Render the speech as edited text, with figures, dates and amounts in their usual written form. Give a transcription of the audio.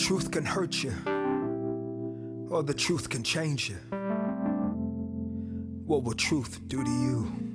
truth can hurt you, or the truth can change you. What will truth do to you?